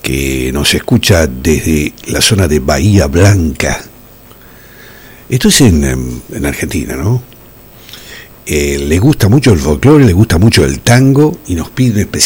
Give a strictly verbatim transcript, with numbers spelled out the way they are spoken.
que nos escucha desde la zona de Bahía Blanca. Esto es en, en Argentina, ¿no? Eh, le gusta mucho el folclore, le gusta mucho el tango y nos pide especialmente